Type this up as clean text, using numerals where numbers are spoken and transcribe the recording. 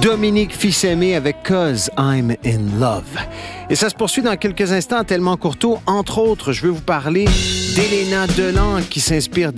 Dominique Fils-Aimé avec Cause I'm in Love. Et ça se poursuit dans quelques instants, tellement courtois. Entre autres, je veux vous parler d'Elena Delan qui s'inspire